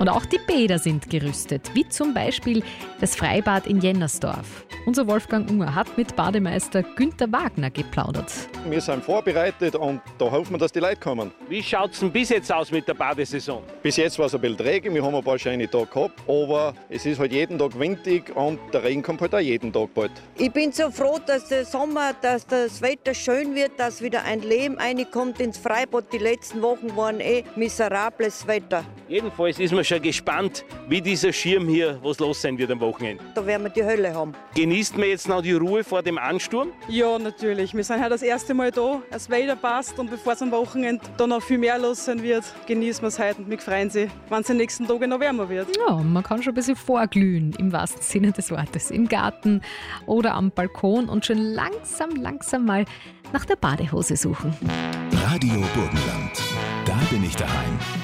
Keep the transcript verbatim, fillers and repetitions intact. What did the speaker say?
Und auch die Bäder sind gerüstet, wie zum Beispiel das Freibad in Jennersdorf. Unser Wolfgang Unger hat mit Bademeister Günther Wagner geplaudert. Wir sind vorbereitet und da hoffen wir, dass die Leute kommen. Wie schaut es denn bis jetzt aus mit der Badesaison? Bis jetzt war es ein bisschen träge, wir haben ein paar schöne Tage gehabt, aber es ist halt jeden Tag windig und der Regen kommt halt auch jeden Tag bald. Ich bin so froh, dass der Sommer, dass das Wetter schön wird, dass wieder ein Leben reinkommt ins Freibad. Die letzten Wochen waren eh miserables Wetter. Jedenfalls ist man schon gespannt, wie dieser Schirm hier, was los sein wird am Wochenende. Da werden wir die Hölle haben. Genießt man jetzt noch die Ruhe vor dem Ansturm? Ja, natürlich. Wir sind heute das erste Mal da. Das Wetter passt und bevor es am Wochenende da noch viel mehr los sein wird, genießen wir es heute und wir freuen sich, wenn es in den nächsten Tagen noch wärmer wird. Ja, man kann schon ein bisschen vorglühen, im wahrsten Sinne des Wortes. Im Garten oder am Balkon und schon langsam, langsam mal nach der Badehose suchen. Radio Burgenland. Da bin ich daheim.